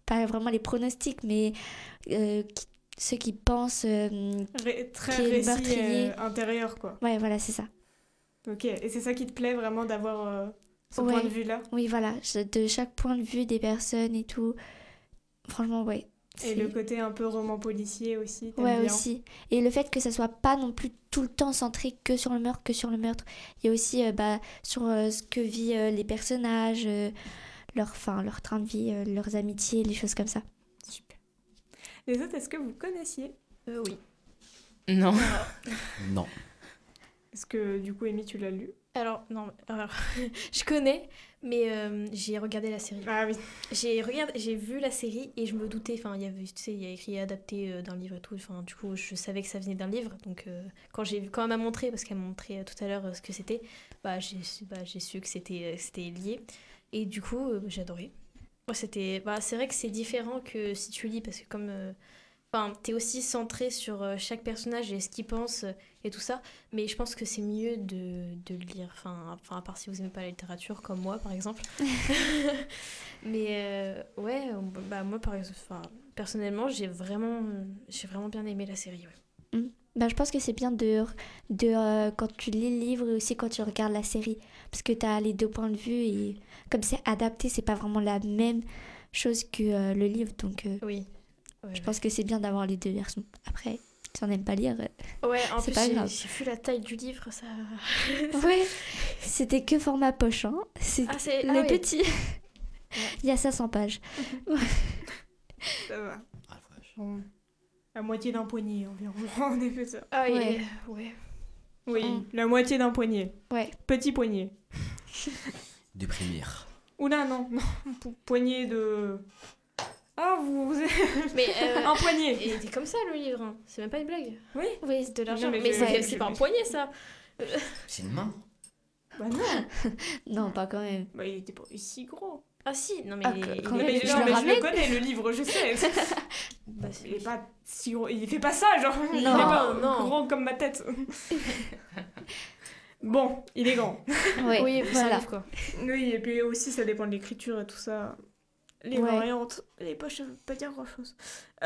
pas vraiment les pronostics, mais ceux qui pensent Très qui est le récit meurtrier. intérieur, quoi. Ouais, voilà, c'est ça. Ok, et c'est ça qui te plaît vraiment d'avoir ce Ouais. point de vue-là? Oui, voilà, de chaque point de vue des personnes et tout. Franchement, ouais. Et le côté un peu roman policier aussi, t'aimes Ouais, bien? aussi. Et le fait que ça soit pas non plus tout le temps centré que sur le meurtre, que sur le meurtre. Il y a aussi sur ce que vivent les personnages, leur train de vie, leurs amitiés, les choses comme ça. Super. Les autres, est-ce que vous connaissiez? Oui. Non. Non. Est-ce que du coup, Amy, tu l'as lu? Alors, non, alors, je connais, mais j'ai regardé la série. Ah oui. J'ai vu la série et je me doutais, enfin, il y avait, tu sais, il y a écrit adapté d'un livre et tout, enfin, du coup, je savais que ça venait d'un livre, donc quand elle m'a montré, parce qu'elle m'a montré tout à l'heure ce que c'était, j'ai su que c'était lié, et du coup, j'ai adoré. Moi, c'est vrai que c'est différent que si tu lis, parce que comme... t'es aussi centré sur chaque personnage et ce qu'il pense et tout ça, mais je pense que c'est mieux de le lire, à part si vous aimez pas la littérature comme moi par exemple. Mais moi par exemple, personnellement j'ai vraiment bien aimé la série. Ouais. Je pense que c'est bien quand tu lis le livre et aussi quand tu regardes la série. Parce que tu as les deux points de vue et comme c'est adapté, c'est pas vraiment la même chose que le livre. Donc Oui. Ouais, je pense que c'est bien d'avoir les deux versions. Après, si on n'aime pas lire, ouais, en c'est plus pas grave. j'ai vu la taille du livre, ça... Ouais, c'était que format poche, hein. C'est les oui. petits. Il y a 500 pages. Ça va. Ah, la vache. Bon. La moitié d'un poignet environ, en effet, ça. Ah oui, Ouais. ouais. Oui, Mm. la moitié d'un poignet. Ouais. Petit poignet. Déprimer. Oula, non, poignet de... Ah, vous... Mais Un poignet. et c'était comme ça le livre, hein. C'est même pas une blague. Oui. Oui, C'est de l'argent. Non, mais je- c'est pas un poignet ça. C'est une main. Bah non. non, pas quand même. Bah, il était pas si gros. Ah si, non mais Ah, il est- quand Non, même, mais, je non, le mais je ramène. le connais, le livre, je sais. Bah, c'est- Il est pas si gros. Il fait pas ça, genre. Il est Non, pas non. grand comme ma tête. Bon, il est grand. Ouais, Oui, c'est un voilà. livre, quoi. Oui, et puis aussi, ça dépend de l'écriture et tout ça. Les Ouais. variantes, les poches, ça veut pas dire grand-chose.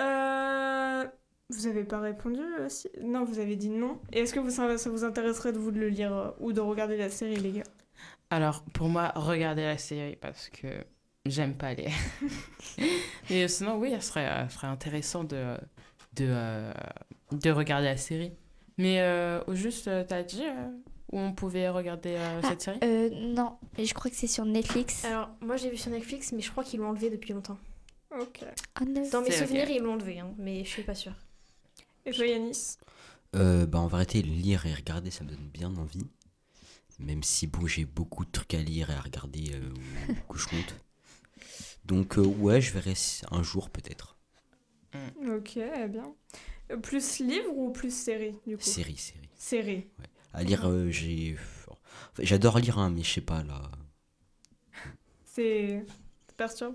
Vous avez pas répondu Non, vous avez dit non. Et est-ce que ça vous intéresserait de vous de le lire ou de regarder la série, les gars? Alors, pour moi, regardez la série parce que j'aime pas lire. Et sinon, oui, ça serait intéressant de regarder la série. Mais au juste, t'as dit où on pouvait regarder cette série? Non, et je crois que c'est sur Netflix. Alors, moi j'ai vu sur Netflix, mais je crois qu'ils l'ont enlevé depuis longtemps. Ok. Ah, non. Dans mes C'est souvenirs, ok. ils l'ont enlevé, hein, mais je suis pas sûre. Et toi, Yanis? En vérité, lire et regarder, ça me donne bien envie. Même si bon, j'ai beaucoup de trucs à lire et à regarder que je compte. Donc ouais, je verrai un jour peut-être. Ok, bien. Plus livre ou plus série, du coup? Série. Série. À lire, enfin, j'adore lire, hein, mais je sais pas là. C'est... Ça perturbe.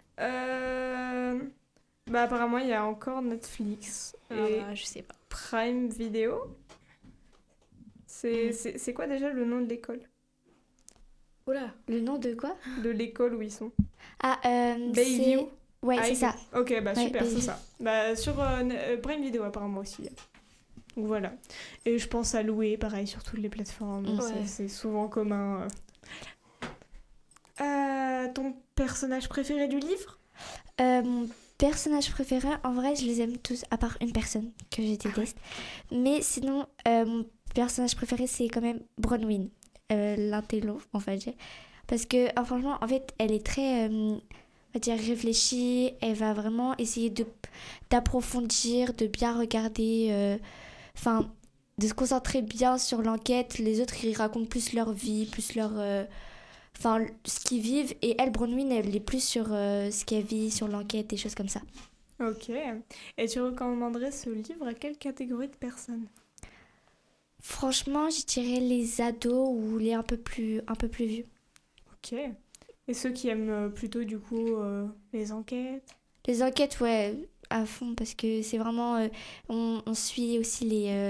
Bah apparemment, il y a encore Netflix et Je sais pas. Prime Video. C'est quoi déjà le nom de l'école? Oula. Le nom de quoi? De l'école où ils sont? Ah, Bayview. Ouais, Ah, c'est ça. Ok, bah Ouais, super, c'est Bayview. ça. Bah sur Prime Video apparemment aussi. Donc voilà. Et je pense à louer, pareil, sur toutes les plateformes. Ouais. C'est souvent commun. Ton personnage préféré du livre? Mon personnage préféré, en vrai, je les aime tous, à part une personne que je déteste. Mais sinon, mon personnage préféré, c'est quand même Bronwyn, l'intello, en fait. Parce que, franchement, en fait, elle est très, on va dire, réfléchie. Elle va vraiment essayer d'approfondir, de bien regarder, de se concentrer bien sur l'enquête. Les autres, ils racontent plus leur vie, plus leur... ce qu'ils vivent. Et elle, Bronwyn, elle est plus sur ce qu'elle vit, sur l'enquête, des choses comme ça. Ok. Et tu recommanderais ce livre à quelle catégorie de personnes? Franchement, je dirais les ados ou les un peu plus vieux. Ok. Et ceux qui aiment plutôt du coup les enquêtes? Les enquêtes, ouais, à fond, parce que c'est vraiment... on suit aussi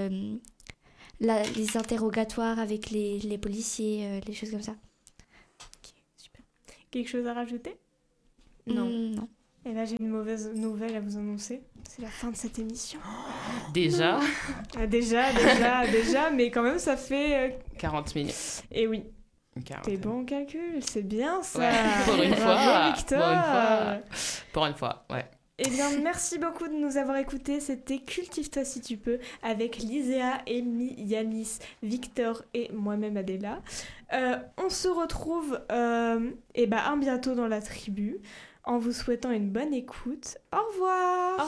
les interrogatoires avec les policiers, les choses comme ça. Ok, super. Quelque chose à rajouter? Non. Non. Et là, j'ai une mauvaise nouvelle à vous annoncer. C'est la fin de cette émission. Déjà, Déjà, mais quand même, ça fait... 40 minutes. Et oui, Une quarantaine. t'es bon en calcul, c'est bien ça. Ouais, pour une Bravo, fois. Victor. Pour une fois, ouais. Eh bien, merci beaucoup de nous avoir écoutés. C'était Cultive-toi si tu peux avec Liséa, Amy, Yanis, Victor et moi-même Adela. On se retrouve bientôt dans la tribu en vous souhaitant une bonne écoute. Au revoir.